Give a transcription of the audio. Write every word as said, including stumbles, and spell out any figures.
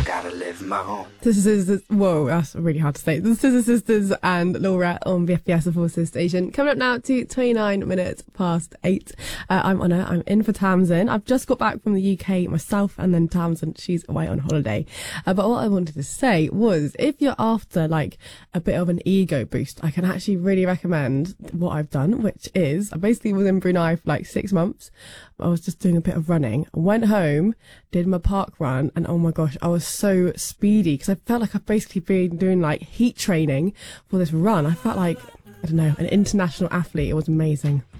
gotta live my own. This is, whoa, that's really hard to say. The Scissor Sisters and Laura on B F B S, the Forces Station. Coming up now to twenty-nine minutes past eight. Uh, I'm Honor. I'm in for Tamsin. I've just got back from the U K myself, and then Tamsin, she's away on holiday. Uh, but what I wanted to say was, if you're after like a bit of an ego boost, I can actually really recommend what I've done, which is I basically was in Brunei for like six months. I was just doing a bit of running. I went home, did my park run, and oh my gosh, I was so speedy because I felt like I've basically been doing like heat training for this run. I felt like, I don't know, an international athlete. It was amazing.